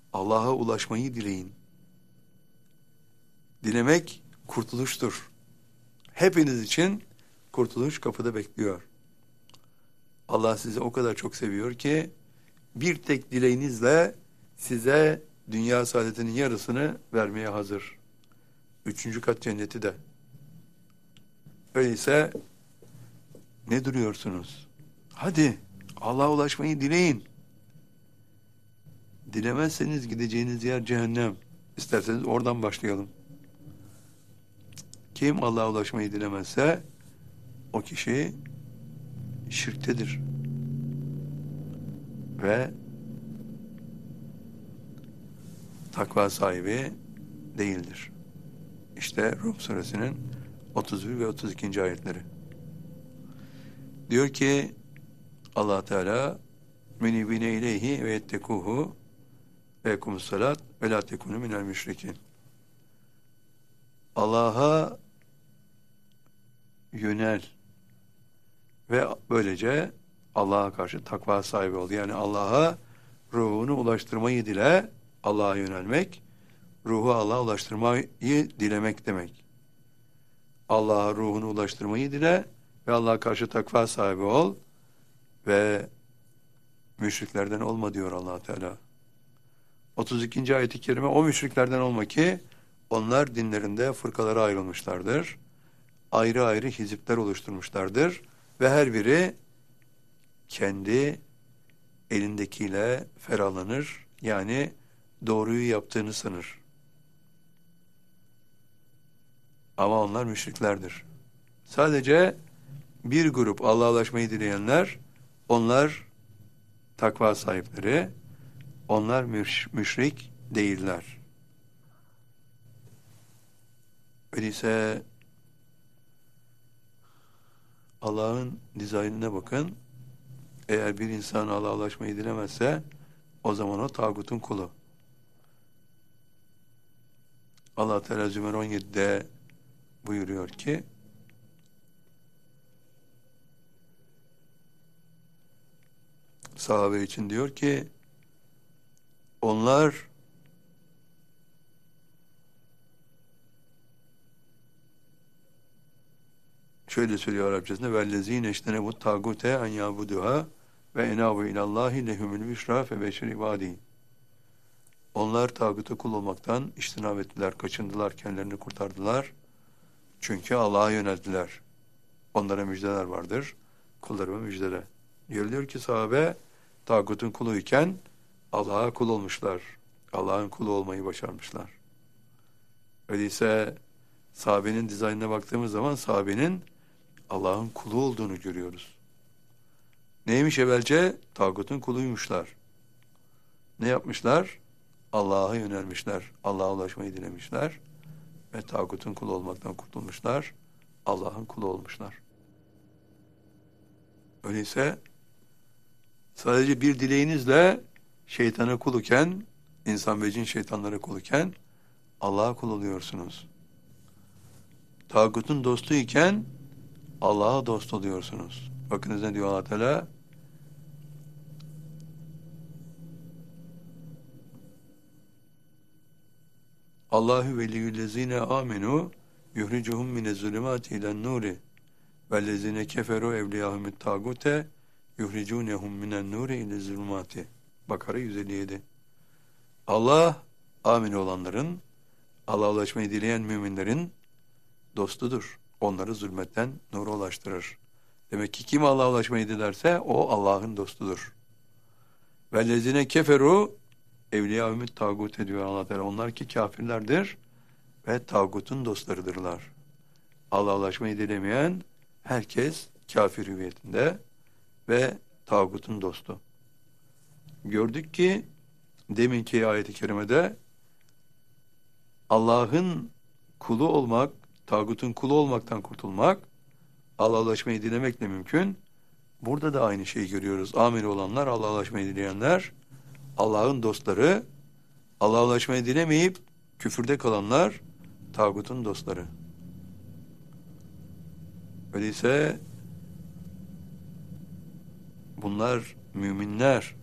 Allah'a ulaşmayı dileyin. Dilemek kurtuluştur. Hepiniz için kurtuluş kapıda bekliyor. Allah sizi o kadar çok seviyor ki bir tek dileğinizle size dünya saadetinin yarısını vermeye hazır. 3. kat cenneti de. Öyleyse ne duruyorsunuz? Hadi Allah'a ulaşmayı dileyin. Dilemezseniz gideceğiniz yer cehennem. İsterseniz oradan başlayalım. Kim Allah'a ulaşmayı dilemezse o kişi şirktedir. Ve takva sahibi değildir. İşte Rum suresinin 31 ve 32. ayetleri. Diyor ki Allah Teala menibine ileyhi ve yettekuhu ve ekumussalat ve la tekunu minel müşrikin. Allah'a yönel ve böylece Allah'a karşı takva sahibi ol. Yani Allah'a ruhunu ulaştırmayı dile, Allah'a yönelmek, ruhu Allah'a ulaştırmayı dilemek demek. Allah'a ruhunu ulaştırmayı dile ve Allah'a karşı takva sahibi ol ve müşriklerden olma diyor Allah Teala. 32. ayet-i kerime o müşriklerden olma ki onlar dinlerinde fırkalara ayrılmışlardır. Ayrı ayrı hizipler oluşturmuşlardır ve her biri kendi elindekiyle ferahlanır. Yani doğruyu yaptığını sanır. Ama onlar müşriklerdir. Sadece bir grup Allah'a ulaşmayı dileyenler, onlar takva sahipleri, onlar müşrik değiller. Öyleyse Allah'ın dizaynına bakın. Eğer bir insan Allah'a ulaşmayı dilemezse o zaman o tağutun kulu. Allah Teala Zümer 17'de buyuruyor ki sahabe için diyor ki onlar şöyle söylüyor Arapçasında vellezine iştenebu tagute en yabuduha ve enabu ilallahi lehumul büşra fe beşir ibadi. Onlar tağuta kul olmaktan iştinab ettiler, kaçındılar, kendilerini kurtardılar. Çünkü Allah'a yöneldiler. Onlara müjdeler vardır. Kullarıma müjdele. Diyor ki sahabe tağutun kuluyken Allah'a kul olmuşlar. Allah'ın kulu olmayı başarmışlar. Öyleyse sahabenin dizaynına baktığımız zaman sahabenin Allah'ın kulu olduğunu görüyoruz. Neymiş evvelce? Tağutun kuluymuşlar. Ne yapmışlar? Allah'a yönelmişler. Allah'a ulaşmayı dilemişler. Ve tağutun kulu olmaktan kurtulmuşlar. Allah'ın kulu olmuşlar. Öyleyse sadece bir dileğinizle şeytana kul iken, insan ve cin şeytanlara kul iken Allah'a kul oluyorsunuz. Tağutun dostu iken Allah'a dost oluyorsunuz. Bakınız ne diyor Allah Teala? Allahu veliyyüllezine amenu yuhricuhum minez-zulümati ilen-nuri vellezine keferu evliyahumut tagute yuhricunhum minen-nuri ile-zulümati. Bakara 157. Allah amin olanların, Allah'a ulaşmayı dileyen müminlerin dostudur. Onları zulmetten nura ulaştırır. Demek ki kim Allah'a ulaşmayı dilerse o Allah'ın dostudur. Vellezine keferu evliyâhümüt tağut ediyor Allah Teala. Onlar ki kafirlerdir ve tağutun dostlarıdırlar. Allah'a ulaşmayı dilemeyen herkes kafir hüviyetinde ve tağutun dostu. Gördük ki deminki ayet-i kerimede Allah'ın kulu olmak, tağutun kulu olmaktan kurtulmak, Allah'a ulaşmayı dilemekle mümkün. Burada da aynı şeyi görüyoruz. Amin olanlar, Allah'a ulaşmayı dileyenler, Allah'ın dostları, Allah'a ulaşmayı dilemeyip küfürde kalanlar, tağutun dostları. Öyleyse bunlar müminler,